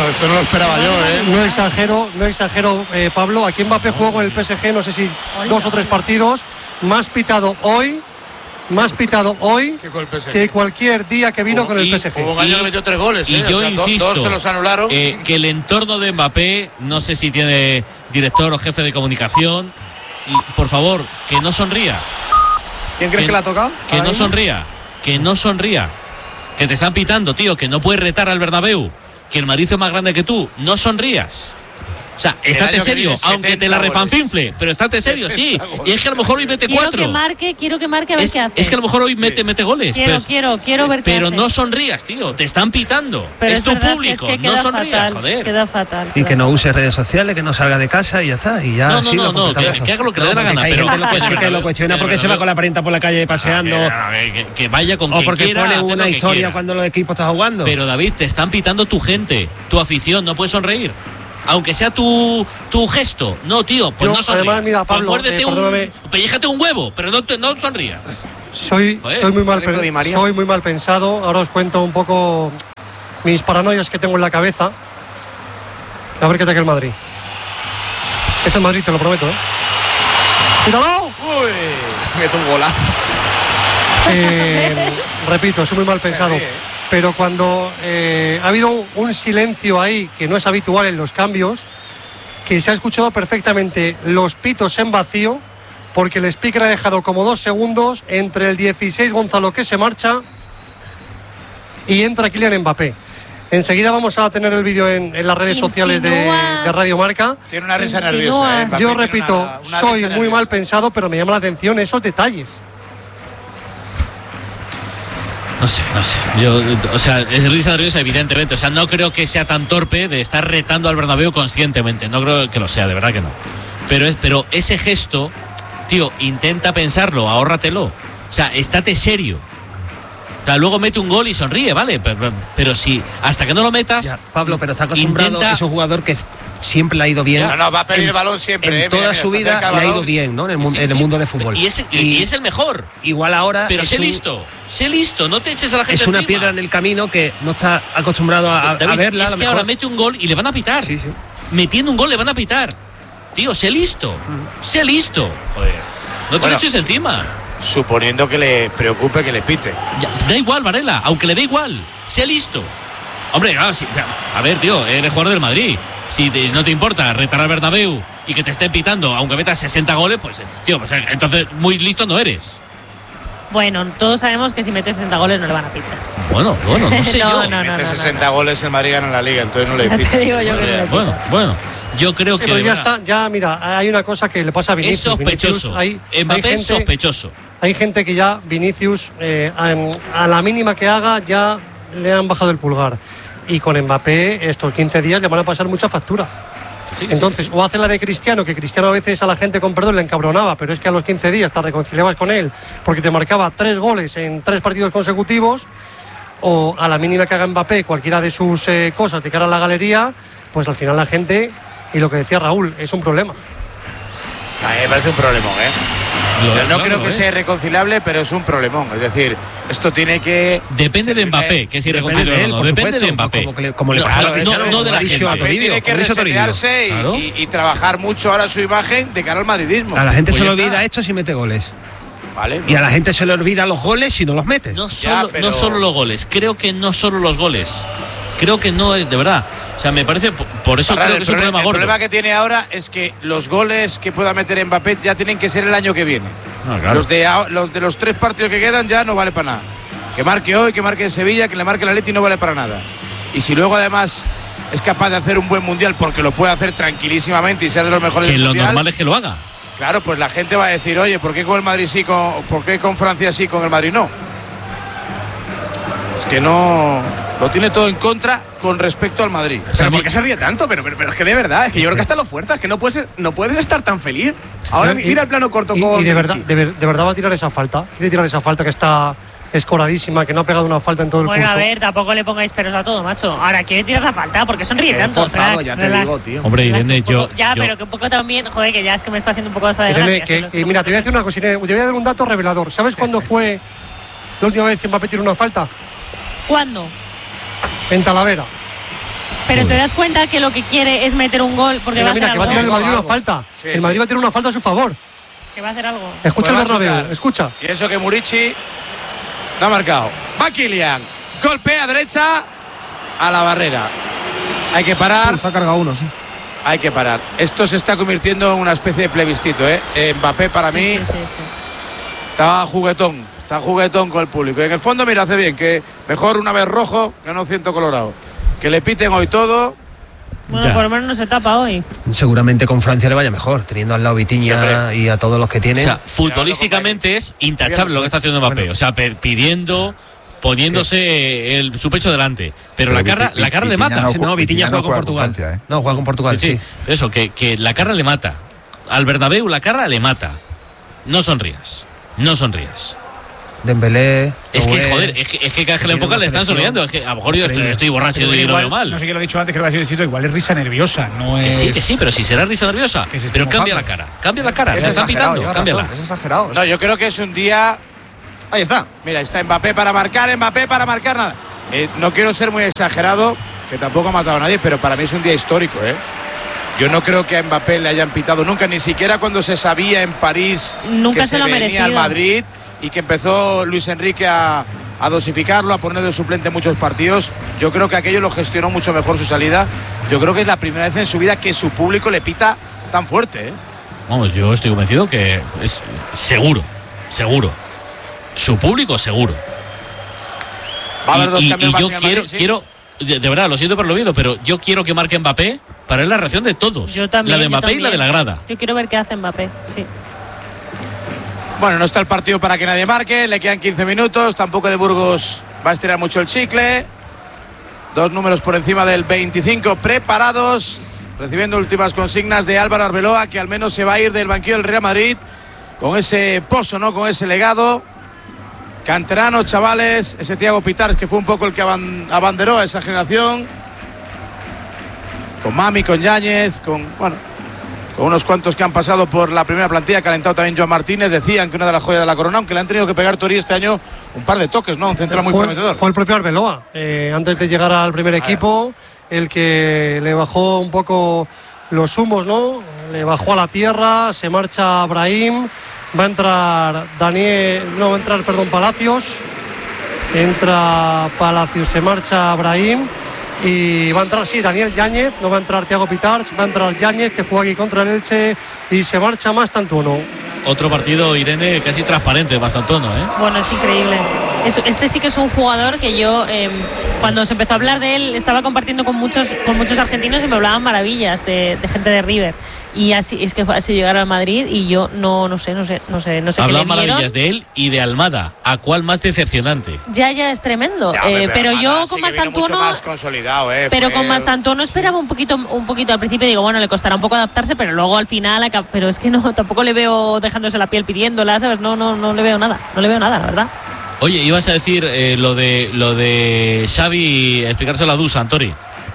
Bueno, esto no lo esperaba yo, No exagero, Pablo. Aquí Mbappé jugó con el PSG, no sé si 2 o 3 partidos. Más pitado hoy que cualquier día que vino con el PSG. Hubo un año que metió 3 goles. Y yo insisto, dos se los anularon. Que el entorno de Mbappé, no sé si tiene director o jefe de comunicación, por favor, que no sonría. ¿Quién crees que la ha tocado? Que no sonría. Que te están pitando, tío, que no puedes retar al Bernabéu, que el Madrid es más grande que tú. No sonrías. O sea, estate serio, aunque te la refanfinfle, pero estate serio, sí. Y es que a lo mejor hoy mete 4. Quiero que marque a ver qué hace. Es que a lo mejor hoy mete goles. Quiero ver qué pero hace. No sonrías, tío. Te están pitando. Pero es tu público. Es que no sonrías, joder. Queda fatal. Y que no use redes sociales, que no salga de casa y ya está. Y ya no, que haga lo que le dé la gana. Pero que lo cuestiona porque se va con la parienta por la calle paseando. Que vaya con quien quiera. O porque pone una historia cuando los equipos están jugando. Pero David, te están pitando tu gente, tu afición. No puedes sonreír. Aunque sea tu gesto. No, tío, pues no sonrías. Además, mira, Pablo, pelléjate un huevo, pero no sonrías. Soy muy mal pensado. Ahora os cuento un poco mis paranoias que tengo en la cabeza. A ver qué tal que el Madrid. Es el Madrid, te lo prometo, ¡míralo! ¡Uy! Se mete un golazo. Repito, soy muy mal pensado. Pero cuando ha habido un silencio ahí que no es habitual en los cambios, que se ha escuchado perfectamente los pitos en vacío, porque el speaker ha dejado como 2 segundos entre el 16 Gonzalo, que se marcha, y entra Kylian Mbappé. Enseguida vamos a tener el vídeo en las redes sociales de Radio Marca. Tiene una risa nerviosa. Yo repito, soy muy mal pensado, pero me llama la atención esos detalles. No sé. Yo, o sea, es risa nerviosa, evidentemente. O sea, no creo que sea tan torpe de estar retando al Bernabéu conscientemente. No creo que lo sea, de verdad que no. Pero ese gesto, tío, intenta pensarlo, ahórratelo. O sea, estate serio. O sea, luego mete un gol y sonríe, ¿vale? Pero si hasta que no lo metas. Ya, Pablo, pero está acostumbrado, es un jugador que siempre le ha ido bien. No, va a pedir el balón siempre. En toda su vida le ha ido bien, ¿no? En el mundo de fútbol. Y es el mejor. Igual ahora. Pero sé listo, no te eches a la gente. Es una encima. piedra en el camino que no está acostumbrado a verla. Es que ahora mete un gol y le van a pitar. Sí. Metiendo un gol le van a pitar. Tío, sé listo. Sé listo. Joder. No te lo eches encima. Suponiendo que le preocupe que le pite. Ya, da igual, Varela, aunque le dé igual. Sé listo. Hombre, a ver, tío, eres jugador del Madrid. Si no te importa retar al Bernabéu y que te estén pitando, aunque metas 60 goles, pues, tío, pues entonces muy listo no eres. Bueno, todos sabemos que si metes 60 goles no le van a pitar. Bueno, no sé yo. Si mete 60 goles, el Madrid gana la Liga, entonces no le pita. Te digo yo que no le pita. Bueno. Yo creo que. Pero ya mira, hay una cosa que le pasa a Vinicius. Es sospechoso. Mbappé es sospechoso. Hay gente que ya, Vinicius, a la mínima que haga, ya le han bajado el pulgar. Y con Mbappé, estos 15 días le van a pasar mucha factura. Entonces, o hace la de Cristiano, que Cristiano a veces a la gente con perdón le encabronaba, pero es que a los 15 días te reconciliabas con él porque te marcaba 3 goles en 3 partidos consecutivos. O a la mínima que haga Mbappé cualquiera de sus cosas de cara a la galería, pues al final la gente. Y lo que decía Raúl, es un problema. Me parece un problemón, no creo que sea irreconciliable, pero es un problemón. Es decir, esto tiene que. Depende de Mbappé, que es irreconciliable o no. Depende de Mbappé. Como le pasa no de la gente. Mbappé tiene que resetearse y trabajar mucho ahora su imagen de cara al madridismo. A la gente se le olvida esto si mete goles. Vale, y a la gente se le olvida los goles si no los mete. No solo los goles. Creo que no solo los goles. Creo que no es de verdad. O sea, me parece. Por eso creo que es un problema gordo. El problema que tiene ahora es que los goles que pueda meter Mbappé ya tienen que ser el año que viene. Claro. Los de los 3 partidos que quedan ya no vale para nada. Que marque hoy, que marque en Sevilla, que le marque el Atleti no vale para nada. Y si luego además es capaz de hacer un buen mundial, porque lo puede hacer tranquilísimamente y ser de los mejores del mundial. Lo normal es que lo haga. Claro, pues la gente va a decir, oye, ¿por qué con el Madrid sí, por qué con Francia sí, con el Madrid no? Es que no. Lo tiene todo en contra con respecto al Madrid. Pero ¿por qué se ríe tanto? Pero es que de verdad, es que yo creo que hasta lo fuerzas, que no puedes estar tan feliz. Ahora mira el plano corto con. Y de verdad va a tirar esa falta. Quiere tirar esa falta que está escoradísima, que no ha pegado una falta en todo el curso. Bueno, a ver, tampoco le pongáis peros a todo, macho. Ahora quiere tirar la falta, porque sonríe tanto. Forzado, ya te digo, tío. Hombre, Irene, yo. Pero que un poco también, joder, que ya es que me está haciendo un poco hasta de Irene, gracia. mira, te voy a decir una cosa, Irene, te voy a dar un dato revelador. ¿Sabes cuándo fue la última vez que Mbappé tiró una falta? ¿Cuándo? En Talavera. Pero te das cuenta que lo que quiere es meter un gol porque mira, que va a tirar el Madrid una falta. Sí, el Madrid va a tirar una falta a su favor. Que va a hacer algo. Escucha el Pues va a Bernabéu, chutar. escucha. Y eso que Murici no ha marcado. Va Kylian. Golpea a derecha a la barrera. Hay que parar. Se ha cargado uno, sí. Hay que parar. Esto se está convirtiendo en una especie de plebiscito, ¿eh? Mbappé para mí Sí. está juguetón. Está juguetón con el público. Y en el fondo, mira, hace bien. Que mejor una vez rojo que no 100 colorado. Que le piten hoy todo. Bueno, Ya. por lo menos no se tapa hoy. Seguramente con Francia le vaya mejor, teniendo al lado Vitinha Sí, y a todos los que tiene. O sea, futbolísticamente es intachable lo que está haciendo Mbappé. O sea, pidiendo, poniéndose su pecho delante. Pero la cara le mata. No, Vitinha juega con juega Portugal. con Francia, ¿eh? No, juega con Portugal, sí. Eso, que la cara le mata. Al Bernabéu la cara le mata. No sonrías. Dembélé. Es que, Doué. joder, es que cada que le enfocan le están sonriendo. Es que a lo mejor yo estoy borracho Pero y lo igual, veo mal. No sé qué lo he dicho antes, creo que ha sido Chito, igual es risa nerviosa, no es. Que sí, pero si será risa nerviosa. Que se esté Pero cambia la mojando. cara. Cambia la cara. Es Se está exagerado, pitando. lleva Cámbiala. razón, es exagerado. No, yo creo que es un día. Ahí está. Mira, está Mbappé para marcar, nada. No quiero ser muy exagerado, que tampoco ha matado a nadie, pero para mí es un día histórico, ¿eh? Yo no creo que a Mbappé le hayan pitado nunca, ni siquiera cuando se sabía en París Nunca que se lo ha venía al merecido. Madrid y que empezó Luis Enrique a dosificarlo, a poner de suplente en muchos partidos. Yo creo que aquello lo gestionó mucho mejor su salida. Yo creo que es la primera vez en su vida que su público le pita tan fuerte, ¿eh? Vamos, yo estoy convencido que es seguro. Su público seguro. Va a haber dos cambios más yo en el Madrid, ¿sí? quiero de verdad, lo siento por lo oído, pero yo quiero que marque Mbappé para ver la reacción de todos. Yo también. La de yo Mbappé y la también. de la grada. Yo quiero ver qué hace Mbappé, sí. Bueno, no está el partido para que nadie marque, le quedan 15 minutos, tampoco de Burgos va a estirar mucho el chicle. 2 números por encima del 25 preparados, recibiendo últimas consignas de Álvaro Arbeloa, que al menos se va a ir del banquillo del Real Madrid con ese pozo, ¿no? Con ese legado. Canteranos, chavales, ese Thiago Pitars que fue un poco el que abanderó a esa generación. Con Mami, con Yáñez, con unos cuantos que han pasado por la primera plantilla, calentado también Joan Martínez. Decían que una de las joyas de la corona, aunque le han tenido que pegar Tori este año un par de toques, ¿no? Un central muy prometedor. Fue el propio Arbeloa, antes de llegar al primer equipo, el que le bajó un poco los humos, ¿no? Le bajó a la tierra, se marcha Brahim, va a entrar Palacios, entra Palacios, se marcha Brahim. Y va a entrar, sí, Daniel Yáñez, no va a entrar Thiago Pitars, va a entrar Yáñez, que juega aquí contra el Elche, y se marcha Mastantuono. Otro partido, Irene, casi transparente, Mastantuono, ¿eh? Bueno, es increíble. Este sí que es un jugador que yo, cuando se empezó a hablar de él, estaba compartiendo con muchos argentinos y me hablaban maravillas de gente de River. Y así es que fue así llegar al Madrid y yo no sé qué Hablaban le maravillas de él y de Almada. ¿A cuál más decepcionante? Ya es tremendo. Ya, pero yo Almada con sí que vino mucho Mastantuono. más consolidado, Pero fue- con Mastantuono esperaba un poquito al principio, digo, bueno, le costará un poco adaptarse, pero luego al final, pero es que no, tampoco le veo dejándose la piel pidiéndola, ¿sabes? No le veo nada, la verdad. Oye, ibas a decir lo de Xavi, explicárselo a Dusan, Tori.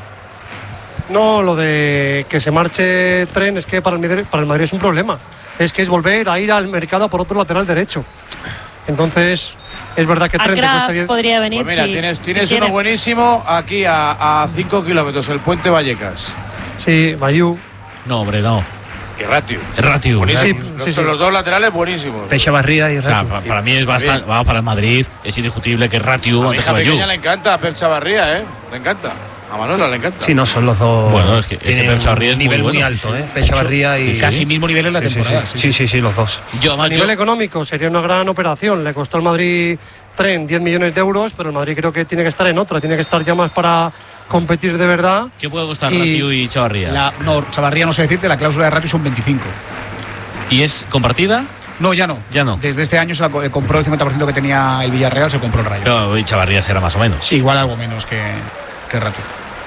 No, lo de que se marche Tren es que para el Madrid es un problema. Es que es volver a ir al mercado por otro lateral derecho. Entonces, es verdad que A Tren te cuesta Kraft 10. podría venir. Pues mira, si tienes quiere. uno buenísimo aquí a 5 kilómetros, el Puente Vallecas. Sí, Bayú. No, hombre, no. Y Ratio. Es Ratio. Buenísimo. Sí, sí. Los dos laterales buenísimos. Pecha Barría y O sea, Rato. para mí es bastante. Vamos, para el Madrid es indiscutible que Ratio A mi antes hija que Bayú. pequeña le encanta a Pep Chavarría, ¿eh? Le encanta. A Manuela le encanta. Sí, no, son los dos. Bueno, es que tienen Pep Chavarría es un muy nivel muy, bueno. alto, ¿eh? Pecha Barría y. Casi mismo nivel en la temporada. Sí, los dos. Yo, A además, nivel económico sería una gran operación. Le costó al Madrid Tren 10 millones de euros, pero el Madrid creo que tiene que estar en otra. Tiene que estar ya más para competir de verdad. ¿qué puede costar Y- Ratio y Chavarría? No, Chavarría no sé decirte, la cláusula de ratio son 25. ¿Y es compartida? No, ya no. Ya no. Desde este año se la compró el 50% que tenía el Villarreal, se compró el Rayo. Pero y Chavarría será más o menos. Sí, igual algo menos que Ratio.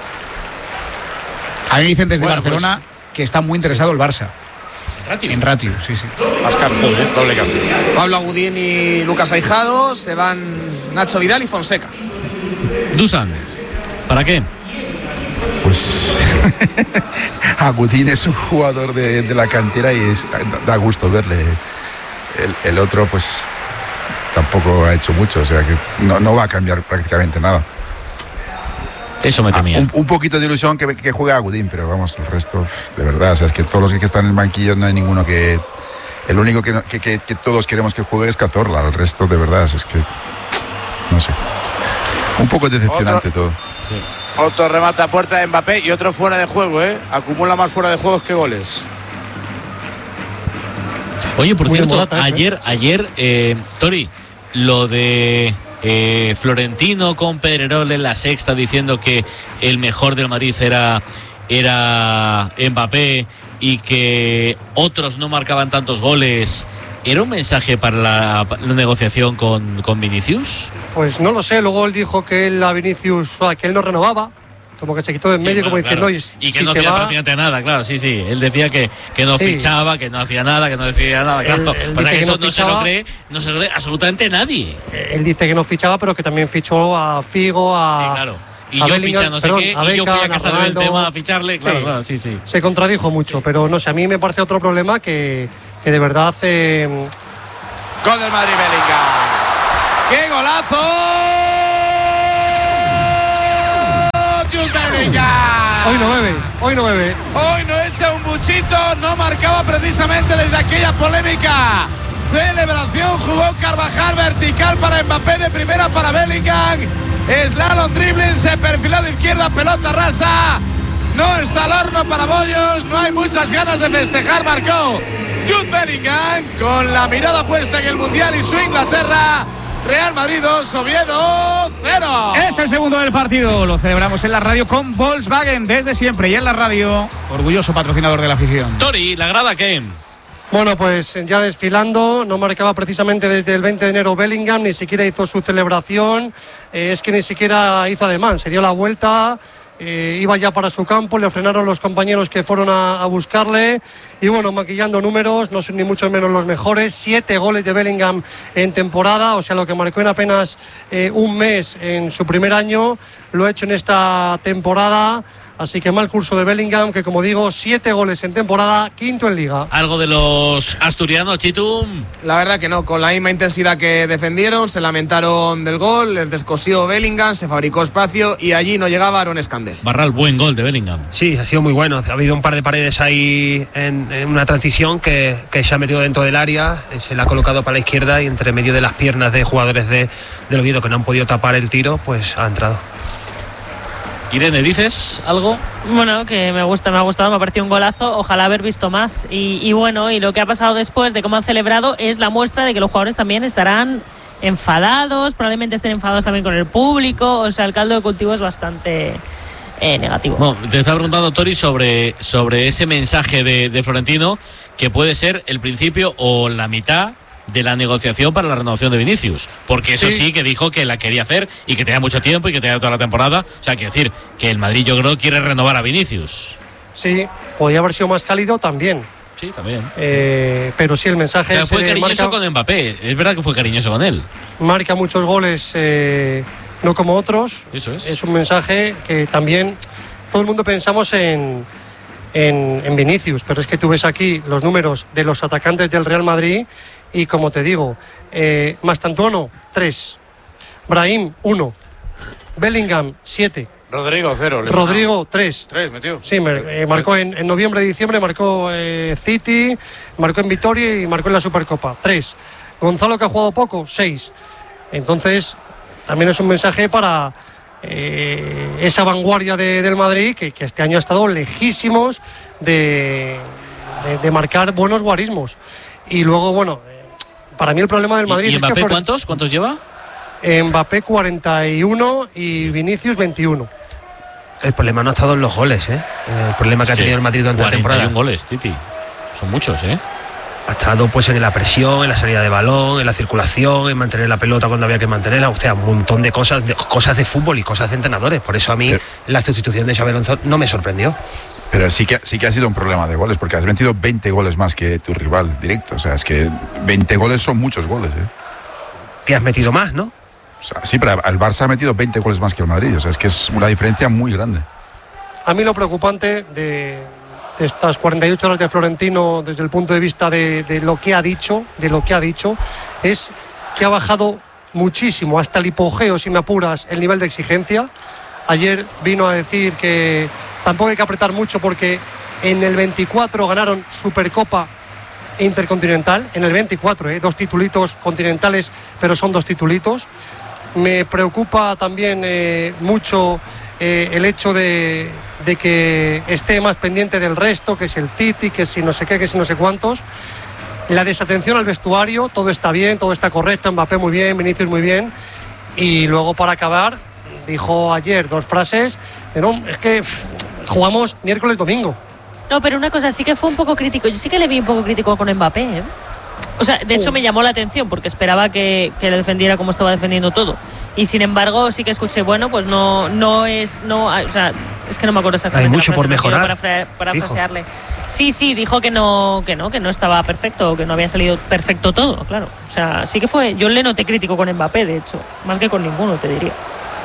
A mí me dicen desde Bueno, Barcelona que está muy interesado el Barça. En Ratio, sí. Más caro, doble cambio. Pablo Agudín y Lucas Aijado, se van Nacho Vidal y Fonseca. Dusan, ¿para qué? Pues Agudín es un jugador de la cantera y da gusto verle. El otro pues tampoco ha hecho mucho, o sea que no va a cambiar prácticamente nada. Eso me temía. Un poquito de ilusión que juegue Agudín, pero vamos, el resto, de verdad, o sea, es que todos los que están en el banquillo no hay ninguno que... El único que todos queremos que juegue es Cazorla, el resto, de verdad, es que... No sé. Un poco decepcionante todo. Sí. Otro remate a puerta de Mbappé y otro fuera de juego, ¿eh? Acumula más fuera de juegos que goles. Oye, por cierto, ayer Tori, lo de Florentino con Pedrerol en La Sexta diciendo que el mejor del Madrid era Mbappé y que otros no marcaban tantos goles, ¿era un mensaje para la negociación con Vinicius? Pues no lo sé, luego él dijo que él a Vinicius, que él no renovaba, como que se quitó de en medio, como diciendo, claro. Y que no hacía prácticamente nada, claro, sí. Él decía que no fichaba, que no hacía nada, que no decía nada, claro. Él que eso no se lo cree absolutamente nadie. Él dice que no fichaba, pero que también fichó a Figo, sí, claro. Y yo ficha no sé qué, y yo fui a casa de Benzema a ficharle, claro, sí. Se contradijo mucho, pero no sé, a mí me parece otro problema que de verdad hace... Gol del Madrid, Bellingham. ¡Qué golazo! Hoy no bebe. Hoy no echa un buchito, no marcaba precisamente desde aquella polémica celebración. Jugó Carvajal vertical para Mbappé, de primera para Bellingham. Slalom dribbling, se perfiló de izquierda, pelota rasa. No está el horno para Bollos, no hay muchas ganas de festejar. Marcó Jude Bellingham con la mirada puesta en el Mundial y su Inglaterra. Real Madrid 2, Oviedo 0. Es el segundo del partido, lo celebramos en la radio con Volkswagen desde siempre y en la radio, orgulloso patrocinador de la afición. Tori, ¿la grada qué? Bueno, pues ya desfilando, no marcaba precisamente desde el 20 de enero Bellingham, ni siquiera hizo su celebración, es que ni siquiera hizo ademán, se dio la vuelta, iba ya para su campo, le frenaron los compañeros que fueron a buscarle y bueno, maquillando números, no son ni mucho menos los mejores, 7 goles de Bellingham en temporada, o sea, lo que marcó en apenas un mes en su primer año, lo ha hecho en esta temporada. Así que mal curso de Bellingham, que como digo, 7 goles en temporada, quinto en Liga. ¿Algo de los asturianos, Chitu? La verdad que no, con la misma intensidad que defendieron, se lamentaron del gol, les descosió Bellingham, se fabricó espacio y allí no llegaba Aaron Scandell. Barral, buen gol de Bellingham. Sí, ha sido muy bueno, ha habido un par de paredes ahí en una transición que se ha metido dentro del área, se le ha colocado para la izquierda y entre medio de las piernas de jugadores del Oviedo que no han podido tapar el tiro, pues ha entrado. Irene, ¿dices algo? Bueno, que me ha gustado, me ha parecido un golazo, ojalá haber visto más. Y bueno, y lo que ha pasado después de cómo han celebrado es la muestra de que los jugadores también estarán enfadados, probablemente estén enfadados también con el público, o sea, el caldo de cultivo es bastante negativo. Bueno, te estaba preguntando, Tori, sobre ese mensaje de Florentino, que puede ser el principio o la mitad de la negociación para la renovación de Vinicius, porque eso sí que dijo que la quería hacer y que tenía mucho tiempo y que tenía toda la temporada, o sea, quiero decir que el Madrid, yo creo, quiere renovar a Vinicius. Sí, podría haber sido más cálido también. Sí, también. Pero sí, el mensaje fue cariñoso con Mbappé, es verdad que fue cariñoso con él. Marca muchos goles, no como otros. Eso es. Es un mensaje que también todo el mundo pensamos en Vinicius, pero es que tú ves aquí los números de los atacantes del Real Madrid y como te digo, Mastantuono 3, Brahim 1, Bellingham 7, Rodrigo 0, Rodrigo 3 metió. Sí, marcó en noviembre y diciembre, marcó City, marcó en Vitoria y marcó en la Supercopa 3, Gonzalo, que ha jugado poco, 6. Entonces también es un mensaje para esa vanguardia del Madrid que este año ha estado lejísimos de marcar buenos guarismos. Y luego, bueno, para mí el problema del Madrid ¿Y es Mbappé que cuántos lleva? Mbappé 41 y Vinicius 21. El problema no ha estado en los goles, ¿eh? El problema que ha tenido el Madrid durante la temporada. 41 goles, Titi. Son muchos, ¿eh? Ha estado pues en la presión, en la salida de balón, en la circulación, en mantener la pelota cuando había que mantenerla, o sea, un montón de cosas de fútbol y cosas de entrenadores. Por eso a mí la sustitución de Xabi Alonso no me sorprendió. Pero sí que ha sido un problema de goles, porque has metido 20 goles más que tu rival directo. O sea, es que 20 goles son muchos goles, ¿eh? Que has metido más, ¿no? O sea, sí, pero el Barça ha metido 20 goles más que el Madrid. O sea, es que es una diferencia muy grande. A mí lo preocupante de estas 48 horas de Florentino, desde el punto de vista de lo que ha dicho, es que ha bajado muchísimo, hasta el hipogeo, si me apuras, el nivel de exigencia. ayer vino a decir que tampoco hay que apretar mucho porque en el 24 ganaron Supercopa e Intercontinental, en el 24, 2 titulitos continentales, pero son 2 titulitos. Me preocupa también mucho el hecho de que esté más pendiente del resto, que es el City, que si no sé qué, que si no sé cuántos. La desatención al vestuario, todo está bien, todo está correcto, Mbappé muy bien, Vinicius muy bien. Y luego, para acabar, dijo ayer 2 frases, no, es que jugamos miércoles-domingo. No, pero una cosa, sí que fue un poco crítico. Yo sí que le vi un poco crítico con Mbappé, ¿eh? O sea, de hecho me llamó la atención porque esperaba que le defendiera como estaba defendiendo todo. Y sin embargo, sí que escuché, bueno, pues o sea, es que no me acuerdo exactamente. Hay mucho por mejorar. Para frasearle. Sí, dijo que no estaba perfecto, que no había salido perfecto todo, claro. O sea, sí que fue. Yo le noté crítico con Mbappé, de hecho, más que con ninguno, te diría.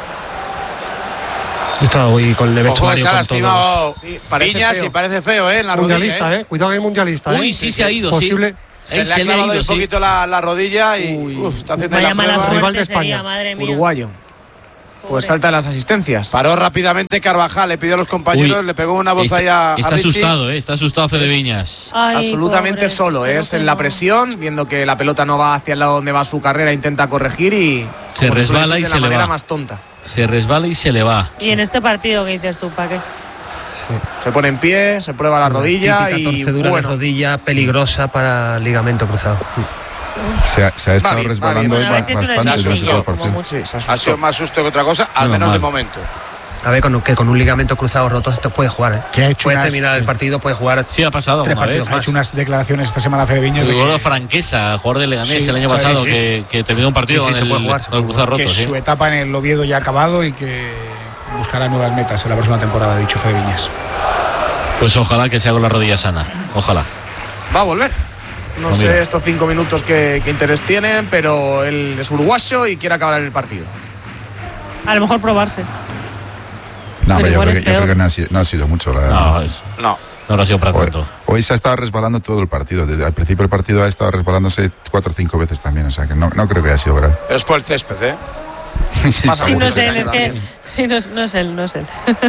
Yo estaba hoy con el vestuario. Ojo, se ha lastimado Viñas y parece feo, en la mundialista, rodilla. Cuidado que hay mundialista. Uy, sí se ha ido, posible. Se le ha clavado un poquito la rodilla y está haciendo vaya la mala prueba. suerte Rival de España. sería, madre mía. Uruguayo. Pues salta las asistencias. Paró rápidamente Carvajal, le pidió a los compañeros, le pegó una voz ahí a Está Richie. asustado, está asustado Fede Viñas. Ay, Absolutamente pobre, solo, es en la presión, viendo que la pelota no va hacia el lado donde va su carrera, intenta corregir y Se resbala y de se la le manera va. más tonta. Se resbala y se le va. Y en este partido, ¿qué dices tú? ¿Para qué? Se pone en pie, se prueba la rodilla y torcedura de rodilla peligrosa para ligamento cruzado. Se ha estado bien, resbalando va bien. bastante durante todo el partido. Sí, se Ha asustó. sido más susto que otra cosa, al menos de momento. A ver, con un ligamento cruzado roto te puedes jugar, ¿eh? Que ha hecho puedes unas- terminar el partido, puedes jugar Sí, ha pasado 3 alguna vez. partidos Ha más. hecho unas declaraciones esta semana Fede Viñas de El gol de que, Franquesa, jugador de Leganés Sí, el año sí, pasado, sí. que terminó un partido Sí, con se el puede jugar, se puede cruzado roto. que Sí. su etapa en el Oviedo ya ha acabado y que buscará nuevas metas en la próxima temporada, ha dicho Fede Viñas. Pues ojalá que sea con la rodilla sana. Ojalá. Va a volver. No Pues sé mira. estos 5 minutos qué interés tienen, pero él es uruguayo y quiere acabar el partido. A lo mejor probarse. No, Pero pero yo igual creo, es yo creo peor. que no ha sido mucho. No, No. no lo ha sido para tanto. Hoy se ha estado resbalando todo el partido. Desde al principio del partido ha estado resbalándose 4 o 5 veces también. O sea que no creo que haya sido grave. Pero es por el césped, ¿eh? Pasa Sí, mucho no es él, este es año que. también. Sí, no es él.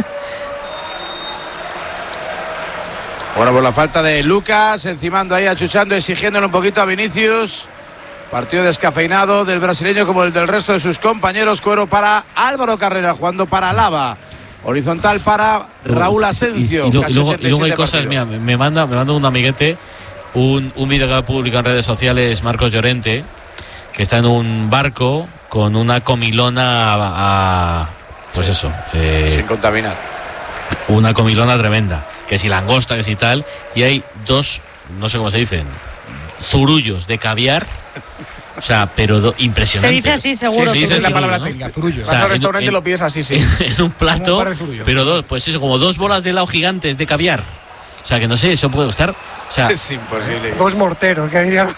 Bueno, por la falta de Lucas, encimando ahí, achuchando, exigiéndole un poquito a Vinicius. Partido descafeinado del brasileño como el del resto de sus compañeros. Cuero para Álvaro Carrera, jugando para Lava. Horizontal para Raúl Asensio. Y casi luego 87 hay cosas, partido. mira, me manda un amiguete un vídeo que ha publicado en redes sociales Marcos Llorente, que está en un barco con una comilona pues Sí. eso, Sin contaminar. una comilona tremenda, que si langosta, que si tal, y hay 2, no sé cómo se dicen, zurullos de caviar, o sea, pero impresionantes. Se dice así, seguro. Sí, Esa sí, es la sí, palabra ¿no? técnica, zurullo. O sea, Vas al en- restaurante en- lo pides así, sí. en un plato, Como un par de zurullos. pero pues eso, como 2 bolas de helado gigantes de caviar. O sea, que no sé, eso puede costar. O sea, Es imposible. 2 morteros, que dirían.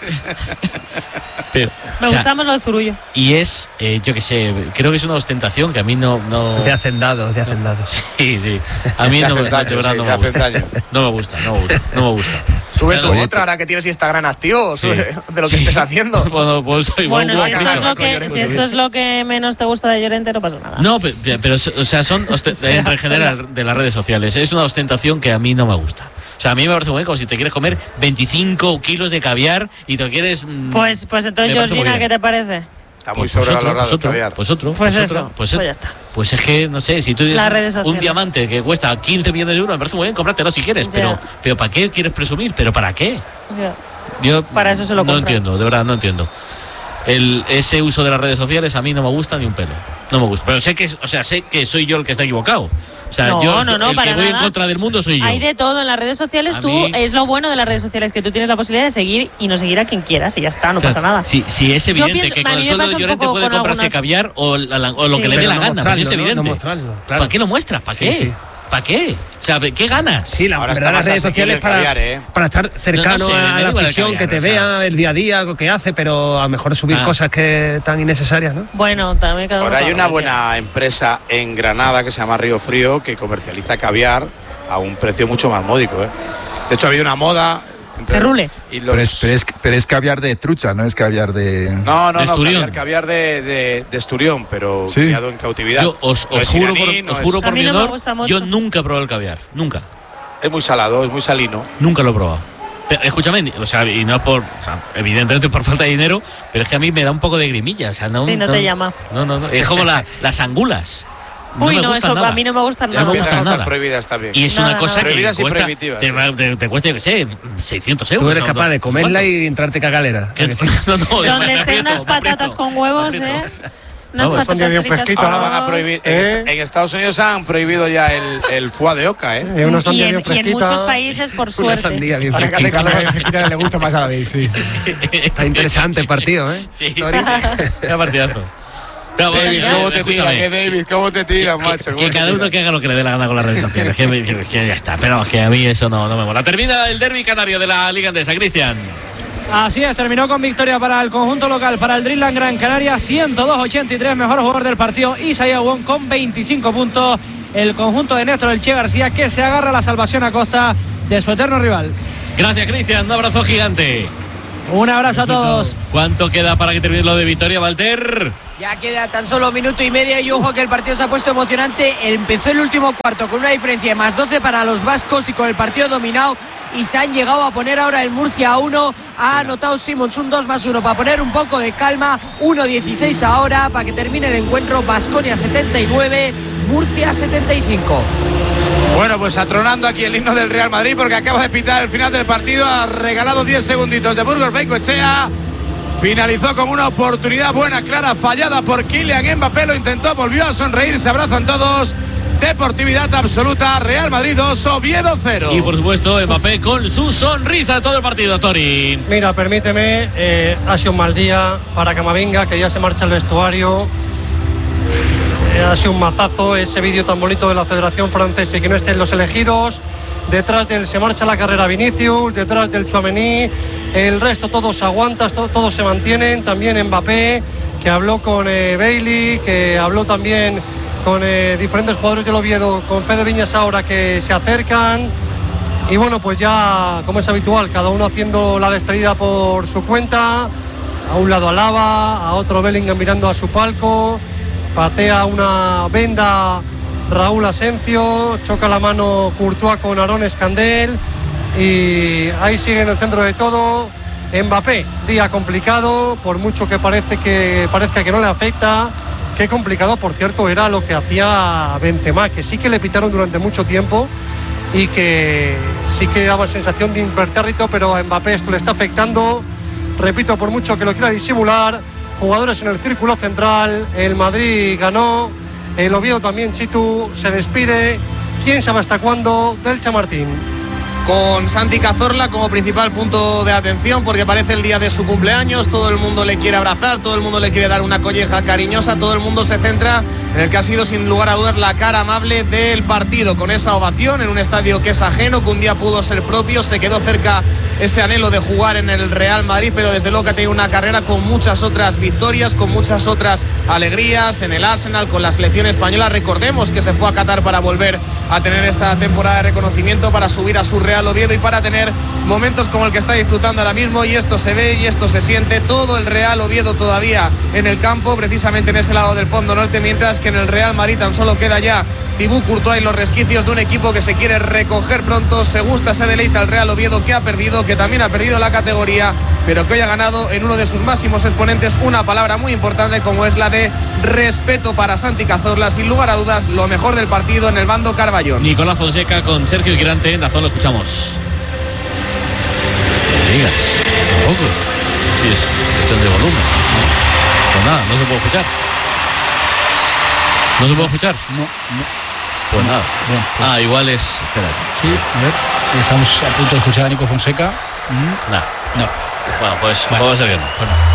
pero, Me o sea, gusta más lo de Zurullo. y es, yo qué sé, creo que es una ostentación que a mí no. de hacendados, de hacendados. Sí. A mí Te no, hace de daño, verdad sí, no te me hace gusta. daño. No me gusta. Sube O sea, tu no- otra ahora que tienes Instagram activo, Sí. sube de lo que Sí. estés haciendo. Bueno, pues igual Bueno, un si esto, frito. es lo que, si esto es lo que menos te gusta de Llorente, no pasa nada. No, pero, o sea, son en general de las redes sociales. Es una ostentación que a mí no me gusta. O sea, a mí me parece muy bien como si te quieres comer 25 kilos de caviar y te lo quieres. Pues entonces, me parece muy Georgina, bien. ¿qué te parece? Está muy sobrevalorado el caviar. Pues otro. Pues otro, eso, pues ya está. Pues es que, no sé, si tú tienes Las redes un sociales. diamante que cuesta 15 millones de euros, me parece muy bien, cómpratelo si quieres. Ya. Pero ¿para qué quieres presumir? ¿Pero para qué? Ya. Yo Para eso se lo no compra. entiendo, de verdad no entiendo. Ese uso de las redes sociales a mí no me gusta ni un pelo. No me gusta. Pero sé que soy yo el que está equivocado. O sea, No, yo el para que voy en nada. contra del mundo soy yo. Hay de todo en las redes sociales. A Tú mí- es lo bueno de las redes sociales, que tú tienes la posibilidad de seguir y no seguir a quien quieras y ya está, no O sea, pasa nada. Si es Yo evidente pienso- que a con mí el me sueldo pasa de un Llorente poco puede con comprarse algunas- caviar o lo Sí. que le dé Pero la no gana, pues es mostrarlo, ¿no? evidente. No mostrarlo, claro. ¿Para qué lo muestras? ¿Para Sí, qué? sí. ¿Para qué? O sea, ¿qué ganas? Sí, la Ahora está verdad, las más redes asequible sociales el caviar, para estar cercano No sé, me a da la igual el afición, caviar, que te o sea. vea el día a día, algo que hace, pero a lo mejor subir Ah. cosas que tan innecesarias, ¿no? Bueno, también cada uno Ahora hay para una lo que buena empresa en Granada que se llama Río Frío que comercializa caviar a un precio mucho más módico, ¿eh? De hecho, había una moda Cerrule. Pero es caviar de trucha, no es caviar de... No, caviar de esturión, pero Sí. criado en cautividad. Yo os No es juro iraní, por, no os juro es- A por mí mi no me honor, gusta mucho. yo nunca he probado el caviar. Nunca. Es muy salado, es muy salino. Nunca lo he probado. Pero, escúchame, o sea, y no por, o sea, evidentemente por falta de dinero, pero es que a mí me da un poco de grimilla, o sea, no. Sí, no te llama. No. Es como las angulas. Uy, me no, gustan eso nada. a mí no me gusta No nada. me Empiezan a gustan estar nada. prohibidas también. Y es No, una no, cosa no. que Prohibidas y cuesta, prohibitivas, te cuesta, yo qué sé, 600 euros. Tú eres ¿no? capaz de comerla ¿Cuánto? y entrarte cagalera. Que- ¿A que sí? no, Donde estén unas patatas con huevos, Unas Vamos, son bien patatas fritas fresquitas. con Ahora van a huevos. prohibir. En Estados Unidos han prohibido ya el foie de oca, ¿eh? Una Y sandía bien en fresquita. muchos países, por Una suerte. sandía bien Ahora que hace fresquita. calor, fresquita le gusta más a David, sí. Está interesante el partido, ¿eh? Sí, Tori. qué partidazo. Pero, David, bueno, ¿cómo te tira? escúchame, ¿Qué David? ¿Cómo te tira, macho? que ¿Cómo te cada tira? uno que haga lo que le dé la gana con las redes sociales. Que ya está. Pero que a mí eso no me mola. Termina el derbi canario de la Liga Andesa, Cristian. Así es, terminó con victoria para el conjunto local, para el Dreamland Gran Canaria, 102-83, mejor jugador del partido, Isaías Wong con 25 puntos. El conjunto de Néstor Elche García, que se agarra a la salvación a costa de su eterno rival. Gracias, Cristian. Un abrazo gigante. Un abrazo a todos. ¿Cuánto queda para que termine lo de Vitoria, Walter? Ya queda tan solo minuto y medio y ojo que el partido se ha puesto emocionante. Empezó el último cuarto con una diferencia de más 12 para los vascos y con el partido dominado, y se han llegado a poner ahora el Murcia a 1. Ha anotado Simons un 2+1 para poner un poco de calma. 1-16 ahora para que termine el encuentro. Baskonia 79, Murcia 75. Bueno, pues atronando aquí el himno del Real Madrid porque acaba de pitar el final del partido. Ha regalado 10 segunditos de Burgos Bengoechea. Finalizó con una oportunidad buena, clara, fallada por Kylian Mbappé. Lo intentó, volvió a sonreír, se abrazan todos. Deportividad absoluta, Real Madrid 2, Oviedo 0. Y por supuesto, Mbappé con su sonrisa de todo el partido, Tori. Mira, permíteme, ha sido un mal día para Camavinga, que ya se marcha al vestuario. Ha sido un mazazo ese vídeo tan bonito de la Federación Francesa y que no estén los elegidos. Detrás de él se marcha la carrera Vinicius, detrás del Tchouaméni, el resto todos aguantan, todos se mantienen. También Mbappé, que habló con Bailey, que habló también con diferentes jugadores del Oviedo, con Fede Viñas ahora que se acercan. Y bueno, pues ya, como es habitual, cada uno haciendo la despedida por su cuenta. A un lado Alaba, a otro Bellingham mirando a su palco. Patea una venda Raúl Asencio, choca la mano Courtois con Aarón Escandel. Y ahí sigue en el centro de todo Mbappé. Día complicado, por mucho que parezca que no le afecta. Qué complicado, por cierto, era lo que hacía Benzema, que sí que le pitaron durante mucho tiempo y que sí que daba sensación de impertérrito, pero a Mbappé esto le está afectando. Repito, por mucho que lo quiera disimular, jugadores en el círculo central, el Madrid ganó, el Oviedo también, Chitu, se despide. ¿Quién sabe hasta cuándo? del Chamartín. Con Santi Cazorla como principal punto de atención, porque parece el día de su cumpleaños, todo el mundo le quiere abrazar, todo el mundo le quiere dar una colleja cariñosa, todo el mundo se centra en el que ha sido sin lugar a dudas la cara amable del partido, con esa ovación en un estadio que es ajeno, que un día pudo ser propio. Se quedó cerca ese anhelo de jugar en el Real Madrid, pero desde luego que ha tenido una carrera con muchas otras victorias, con muchas otras alegrías en el Arsenal, con la selección española. Recordemos que se fue a Qatar para volver a tener esta temporada de reconocimiento, para subir a su Real Oviedo y para tener momentos como el que está disfrutando ahora mismo, y esto se ve y esto se siente. Todo el Real Oviedo todavía en el campo, precisamente en ese lado del fondo norte, mientras que en el Real Madrid tan solo queda ya Thibaut Courtois y los resquicios de un equipo que se quiere recoger pronto. Se gusta, se deleita el Real Oviedo, que ha perdido, que también ha perdido la categoría, pero que hoy ha ganado en uno de sus máximos exponentes una palabra muy importante como es la de respeto para Santi Cazorla. Sin lugar a dudas, lo mejor del partido en el bando Carballón. Nicolás Fonseca con Sergio Quirante en la zona, lo escuchamos. No digas, tampoco. Sí, es cuestión de volumen. Pues nada, no se puede escuchar. ¿No se puede escuchar? No. Pues nada. Bien, pues. Igual es. Espérate. Sí, a ver. Estamos a punto de escuchar a Nico Fonseca. Nada. No. Bueno, pues va a ser que no.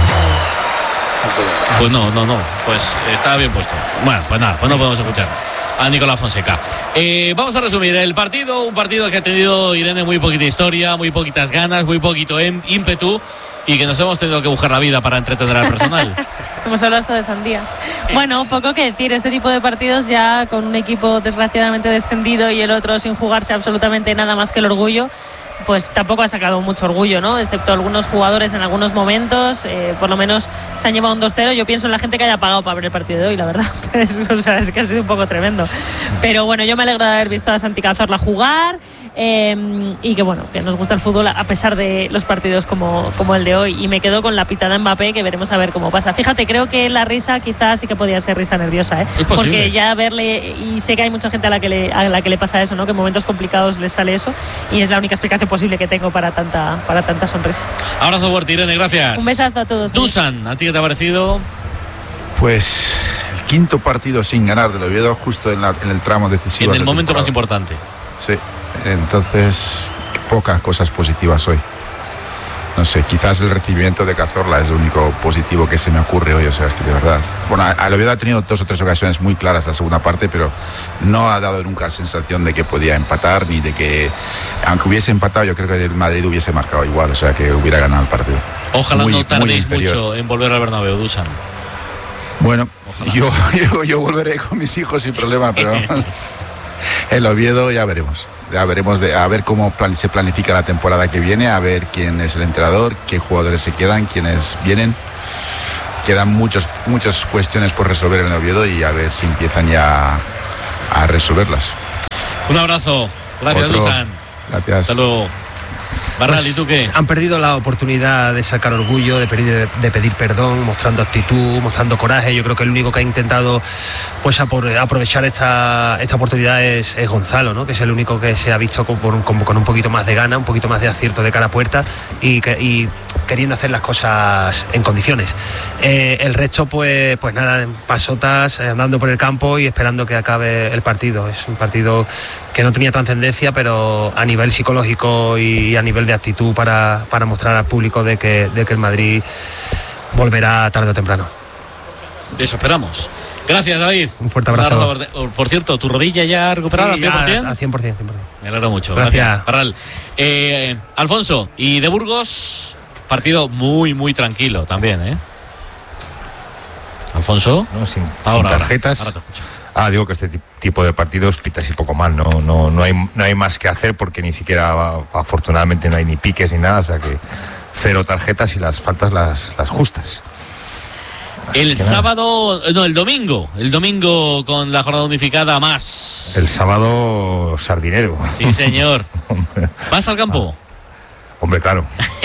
Pues no. Pues estaba bien puesto. Bueno, pues nada, pues no podemos escuchar a Nicolás Fonseca. Vamos a resumir el partido. Un partido que ha tenido, Irene, muy poquita historia, muy poquitas ganas, muy poquito ímpetu. y que nos hemos tenido que buscar la vida para entretener al personal. Hemos hablado hasta de sandías. Bueno, poco que decir, este tipo de partidos ya con un equipo desgraciadamente descendido y el otro sin jugarse absolutamente nada más que el orgullo, pues tampoco ha sacado mucho orgullo, ¿no? Excepto algunos jugadores en algunos momentos, por lo menos se han llevado un 2-0. Yo pienso en la gente que haya pagado para ver el partido de hoy, la verdad. Es que ha sido un poco tremendo. Pero bueno, yo me alegro de haber visto a Santi Cazorla jugar y que bueno, que nos gusta el fútbol a pesar de los partidos como el de hoy. Y me quedo con la pitada Mbappé, que veremos a ver cómo pasa. Fíjate, creo que la risa quizás sí que podía ser risa nerviosa, ¿eh? Porque ya verle, y sé que hay mucha gente a la que le pasa eso, ¿no? Que en momentos complicados les sale eso, y es la única explicación posible que tengo para tanta sonrisa. Abrazo fuerte, Irene, gracias. Un besazo a todos. Dusan, ¿a ti qué te ha parecido? Pues el quinto partido sin ganar del Oviedo, justo en el tramo decisivo. En el momento más importante. Sí, entonces pocas cosas positivas hoy. No sé, quizás el recibimiento de Cazorla es lo único positivo que se me ocurre hoy. O sea, es que de verdad, bueno, el Oviedo ha tenido 2 o 3 ocasiones muy claras la segunda parte, pero no ha dado nunca la sensación de que podía empatar, ni de que, aunque hubiese empatado, yo creo que el Madrid hubiese marcado igual, o sea, que hubiera ganado el partido. Ojalá no tardéis mucho en volver al Bernabéu, Dusan. Bueno, yo volveré con mis hijos sin problema, pero el Oviedo ya veremos. A ver cómo se planifica la temporada que viene, a ver quién es el entrenador, qué jugadores se quedan, quiénes vienen. Quedan muchas cuestiones por resolver en el Oviedo y a ver si empiezan ya a resolverlas. Un abrazo. Gracias, Dusan. Gracias. Hasta luego. Barral, ¿y tú qué? Han perdido la oportunidad de sacar orgullo, de pedir perdón, mostrando actitud, mostrando coraje. Yo creo que el único que ha intentado pues aprovechar esta oportunidad es Gonzalo, ¿no? Que es el único que se ha visto con un poquito más de gana, un poquito más de acierto de cara a puerta y queriendo hacer las cosas en condiciones. El resto, pues nada, en pasotas, andando por el campo y esperando que acabe el partido. Es un partido que no tenía trascendencia, pero a nivel psicológico y a nivel de actitud para mostrar al público de que el Madrid volverá tarde o temprano. Eso esperamos. Gracias, David. Un fuerte abrazo. Por cierto, ¿tu rodilla ya recuperada al 100%? Al 100%. Me alegro mucho. Gracias. Barral. Alfonso, y de Burgos, partido muy, muy tranquilo también, ¿eh? Alfonso. No, sin tarjetas. Ahora te escucho. Digo que este tipo de partidos pitas y poco más, no hay más que hacer porque ni siquiera, afortunadamente, no hay ni piques ni nada, o sea que 0 tarjetas y las faltas las justas. El sábado, no, el domingo con la jornada unificada más. El sábado sardinero. Sí, señor. ¿Vas al campo? Hombre, claro.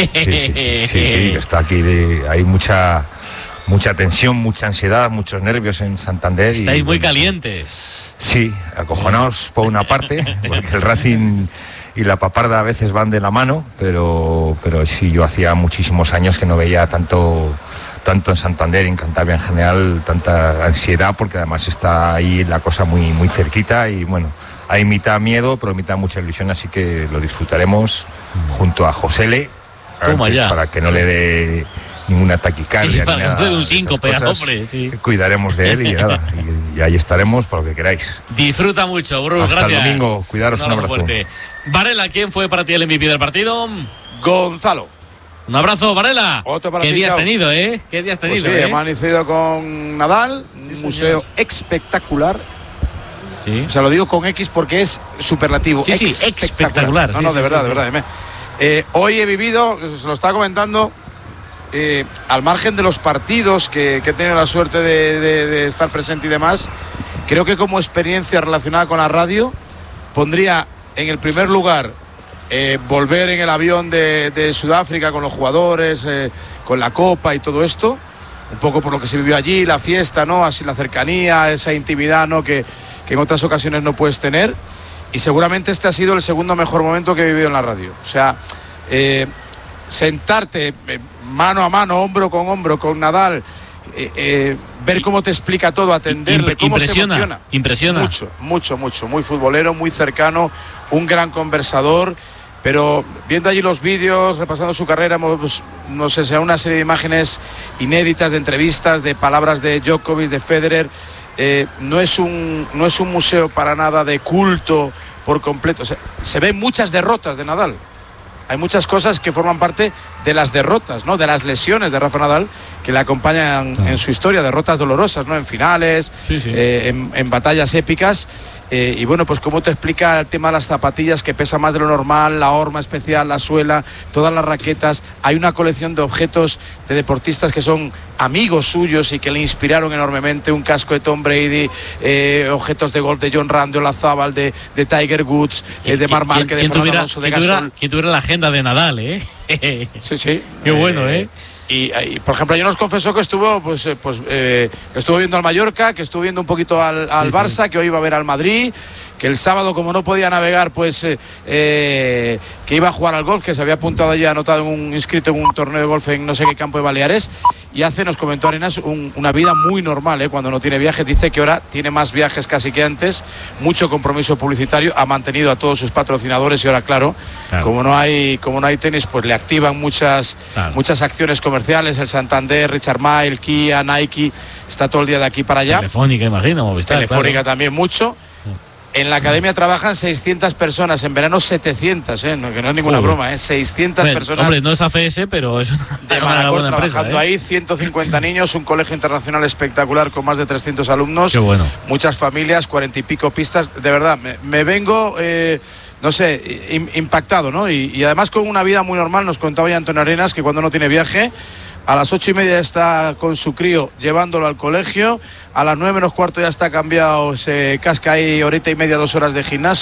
Sí, está aquí, hay mucha tensión, mucha ansiedad, muchos nervios en Santander. Estáis muy calientes. Sí, acojonados por una parte, porque el Racing y la Paparda a veces van de la mano, pero sí, yo hacía muchísimos años que no veía tanto en Santander y en Cantabria en general, tanta ansiedad, porque además está ahí la cosa muy, muy cerquita y bueno, hay mitad miedo, pero mitad mucha ilusión, así que lo disfrutaremos junto a Josele, para que no le dé ninguna taquicardia, para ni nada, que no le dé un síncope, hombre, sí. Cuidaremos de él y nada, y ahí estaremos para lo que queráis. Disfruta mucho, Bruce, hasta gracias. El domingo, cuidaros, un abrazo. Fuerte. Varela, ¿quién fue para ti el MVP del partido? Gonzalo. Un abrazo, Varela. Otro para ¿Qué ti, días has chao. tenido, eh? ¿Qué días has tenido, Pues sí, hemos iniciado con Nadal, un museo espectacular. Sí. O sea, lo digo con X porque es superlativo. Sí, espectacular. No, de verdad. Hoy he vivido, se lo estaba comentando, al margen de los partidos que he tenido la suerte de estar presente y demás, creo que como experiencia relacionada con la radio, pondría en el primer lugar volver en el avión de Sudáfrica con los jugadores, con la copa y todo esto, un poco por lo que se vivió allí, la fiesta, ¿no? Así la cercanía, esa intimidad, ¿no? Que en otras ocasiones no puedes tener. Y seguramente este ha sido el segundo mejor momento que he vivido en la radio. O sea, sentarte mano a mano, hombro con Nadal, ver cómo te explica todo, atenderle, cómo se emociona. Impresiona. Mucho, muy futbolero, muy cercano, un gran conversador. Pero viendo allí los vídeos, repasando su carrera, no sé, sea una serie de imágenes inéditas, de entrevistas, de palabras de Djokovic, de Federer. No es un museo para nada de culto por completo. O sea, se ven muchas derrotas de Nadal. hay muchas cosas que forman parte de las derrotas, ¿no? De las lesiones de Rafa Nadal que le acompañan en su historia, derrotas dolorosas, ¿no? En finales, en batallas épicas. Y bueno, pues cómo te explica el tema de las zapatillas, que pesa más de lo normal, la horma especial, la suela, todas las raquetas. Hay una colección de objetos de deportistas que son amigos suyos y que le inspiraron enormemente. Un casco de Tom Brady, objetos de golf de John Ram, de Olazábal, de Tiger Woods, de Marc Márquez, de Fernando Alonso, de Gasol. ¿Quién tuviera la agenda de Nadal, Sí. Qué bueno, Y por ejemplo, ayer nos confesó que estuvo que estuvo viendo al Mallorca, que estuvo viendo un poquito al Barça, que hoy iba a ver al Madrid, que el sábado, como no podía navegar, pues que iba a jugar al golf, que se había apuntado ya, anotado inscrito en un torneo de golf en no sé qué campo de Baleares. Y nos comentó Arenas, una vida muy normal, cuando no tiene viajes. Dice que ahora tiene más viajes casi que antes, mucho compromiso publicitario, ha mantenido a todos sus patrocinadores y ahora, claro. Como no hay tenis, pues le activan muchas acciones comerciales, el Santander, Richard Mille, Kia, Nike, está todo el día de aquí para allá. Telefónica, imagino, Movistar. Telefónica también mucho. En la academia trabajan 600 personas, en verano 700, que no es ninguna broma, 600 personas. Hombre, no es AFS, pero es de Manacor trabajando ahí, 150 niños, un colegio internacional espectacular con más de 300 alumnos. Qué bueno. Muchas familias, 40 y pico pistas. De verdad, me vengo, no sé, impactado, ¿no? Y además con una vida muy normal. Nos contaba ya Antonio Arenas que cuando no tiene viaje, a las 8:30 está con su crío llevándolo al colegio, a las 9 menos cuarto ya está cambiado, se casca ahí horita y media, 2 horas de gimnasio.